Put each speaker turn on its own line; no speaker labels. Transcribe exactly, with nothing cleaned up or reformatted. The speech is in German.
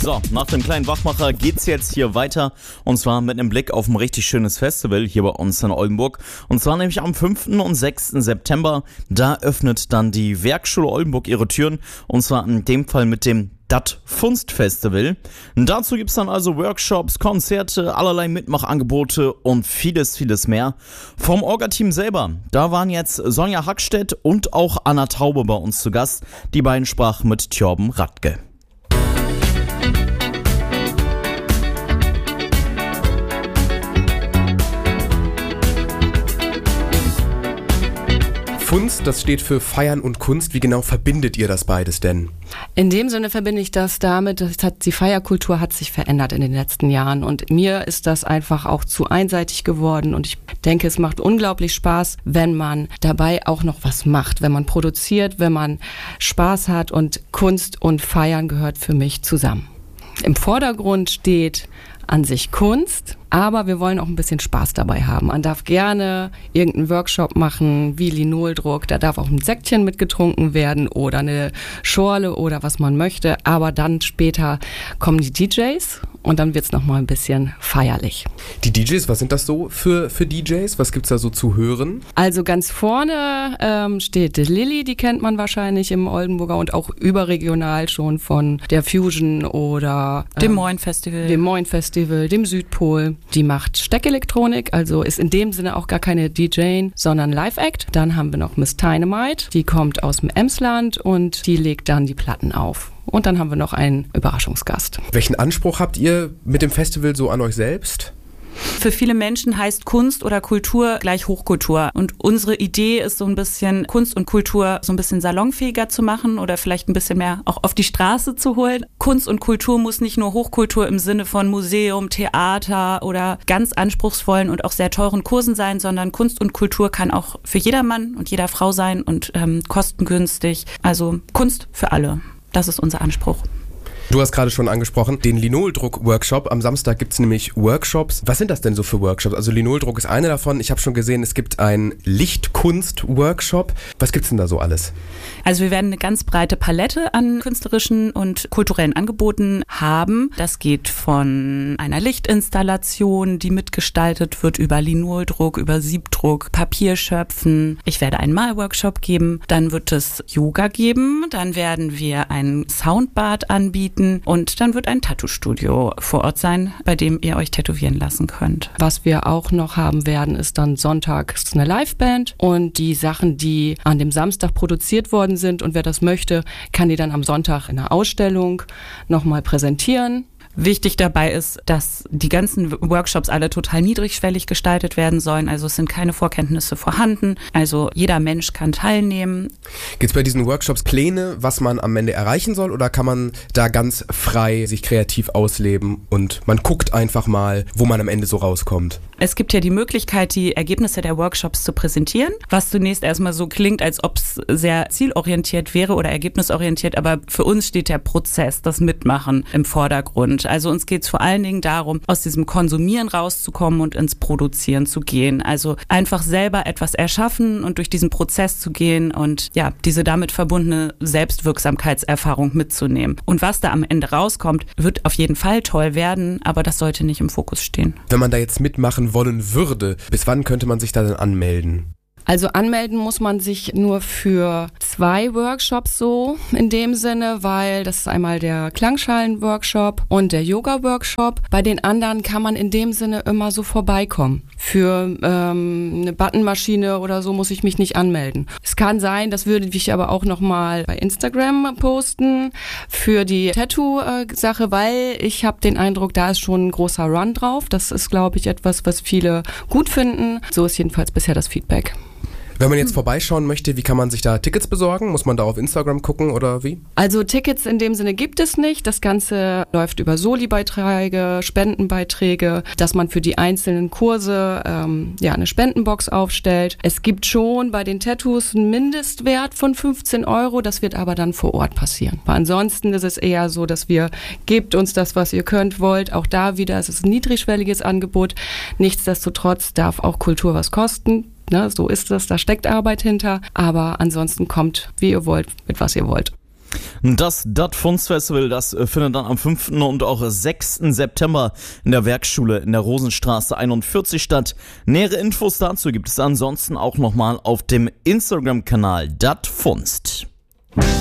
So, nach dem kleinen Wachmacher geht's jetzt hier weiter und zwar mit einem Blick auf ein richtig schönes Festival hier bei uns in Oldenburg und zwar nämlich am fünften und sechsten September. Da öffnet dann die Werkschule Oldenburg ihre Türen und zwar in dem Fall mit dem Dat Funst-Festival. Dazu gibt's dann also Workshops, Konzerte, allerlei Mitmachangebote und vieles, vieles mehr. Vom Orga-Team selber, da waren jetzt Sonja Hackstedt und auch Anna Taube bei uns zu Gast. Die beiden sprachen mit Thjorben Radke.
Funst, das steht für Feiern und Kunst. Wie genau verbindet ihr das beides denn?
In dem Sinne verbinde ich das damit, das hat, die Feierkultur hat sich verändert in den letzten Jahren und mir ist das einfach auch zu einseitig geworden und ich denke, es macht unglaublich Spaß, wenn man dabei auch noch was macht, wenn man produziert, wenn man Spaß hat und Kunst und Feiern gehört für mich zusammen. Im Vordergrund steht an sich Kunst, aber wir wollen auch ein bisschen Spaß dabei haben. Man darf gerne irgendeinen Workshop machen, wie Linoldruck, da darf auch ein Säckchen mitgetrunken werden oder eine Schorle oder was man möchte, aber dann später kommen die D Js und dann wird's noch mal ein bisschen feierlich.
Die D Js, was sind das so für, für D Js? Was gibt's da so zu hören?
Also ganz vorne ähm, steht Lilly, die kennt man wahrscheinlich im Oldenburger und auch überregional schon von der Fusion oder ähm,
dem Moin Festival.
Dem Moin Festival, dem Südpol. Die macht Steckelektronik, also ist in dem Sinne auch gar keine D J, sondern Live-Act. Dann haben wir noch Miss Dynamite, die kommt aus dem Emsland und die legt dann die Platten auf. Und dann haben wir noch einen Überraschungsgast.
Welchen Anspruch habt ihr mit dem Festival so an euch selbst?
Für viele Menschen heißt Kunst oder Kultur gleich Hochkultur. Und unsere Idee ist so ein bisschen, Kunst und Kultur so ein bisschen salonfähiger zu machen oder vielleicht ein bisschen mehr auch auf die Straße zu holen. Kunst und Kultur muss nicht nur Hochkultur im Sinne von Museum, Theater oder ganz anspruchsvollen und auch sehr teuren Kursen sein, sondern Kunst und Kultur kann auch für jedermann und jeder Frau sein und ähm, kostengünstig. Also Kunst für alle. Das ist unser Anspruch.
Du hast gerade schon angesprochen, den Linoldruck-Workshop. Am Samstag gibt's nämlich Workshops. Was sind das denn so für Workshops? Also Linoldruck ist eine davon. Ich habe schon gesehen, es gibt einen Lichtkunst-Workshop. Was gibt's denn da so alles?
Also wir werden eine ganz breite Palette an künstlerischen und kulturellen Angeboten haben. Das geht von einer Lichtinstallation, die mitgestaltet wird, über Linoldruck, über Siebdruck, Papierschöpfen. Ich werde einen Malworkshop geben. Dann wird es Yoga geben. Dann werden wir ein Soundbad anbieten. Und dann wird ein Tattoo-Studio vor Ort sein, bei dem ihr euch tätowieren lassen könnt.
Was wir auch noch haben werden, ist dann sonntags eine Liveband und die Sachen, die an dem Samstag produziert worden sind und wer das möchte, kann die dann am Sonntag in einer Ausstellung nochmal präsentieren.
Wichtig dabei ist, dass die ganzen Workshops alle total niedrigschwellig gestaltet werden sollen. Also es sind keine Vorkenntnisse vorhanden. Also jeder Mensch kann teilnehmen.
Gibt es bei diesen Workshops Pläne, was man am Ende erreichen soll? Oder kann man da ganz frei sich kreativ ausleben und man guckt einfach mal, wo man am Ende so rauskommt?
Es gibt ja die Möglichkeit, die Ergebnisse der Workshops zu präsentieren, was zunächst erstmal so klingt, als ob es sehr zielorientiert wäre oder ergebnisorientiert. Aber für uns steht der Prozess, das Mitmachen im Vordergrund. Also uns geht es vor allen Dingen darum, aus diesem Konsumieren rauszukommen und ins Produzieren zu gehen. Also einfach selber etwas erschaffen und durch diesen Prozess zu gehen und ja, diese damit verbundene Selbstwirksamkeitserfahrung mitzunehmen. Und was da am Ende rauskommt, wird auf jeden Fall toll werden, aber das sollte nicht im Fokus stehen.
Wenn man da jetzt mitmachen wollen würde, bis wann könnte man sich da dann anmelden?
Also anmelden muss man sich nur für zwei Workshops so in dem Sinne, weil das ist einmal der Klangschalen-Workshop und der Yoga-Workshop. Bei den anderen kann man in dem Sinne immer so vorbeikommen. Für ähm, eine Buttonmaschine oder so muss ich mich nicht anmelden. Es kann sein, das würde ich aber auch nochmal bei Instagram posten für die Tattoo-Sache, weil ich habe den Eindruck, da ist schon ein großer Run drauf. Das ist, glaube ich, etwas, was viele gut finden. So ist jedenfalls bisher das Feedback.
Wenn man jetzt vorbeischauen möchte, wie kann man sich da Tickets besorgen? Muss man da auf Instagram gucken oder wie?
Also Tickets in dem Sinne gibt es nicht. Das Ganze läuft über Soli-Beiträge, Spendenbeiträge, dass man für die einzelnen Kurse ähm, ja eine Spendenbox aufstellt. Es gibt schon bei den Tattoos einen Mindestwert von fünfzehn Euro. Das wird aber dann vor Ort passieren. Aber ansonsten ist es eher so, dass wir, gebt uns das, was ihr könnt, wollt. Auch da wieder, es ist ein niedrigschwelliges Angebot. Nichtsdestotrotz darf auch Kultur was kosten. Ne, so ist es, da steckt Arbeit hinter, aber ansonsten kommt, wie ihr wollt, mit was ihr wollt.
Das Dat Funst Festival, das findet dann am fünften und auch sechsten September in der Werkschule in der Rosenstraße einundvierzig statt. Nähere Infos dazu gibt es ansonsten auch nochmal auf dem Instagram-Kanal Dat Funst.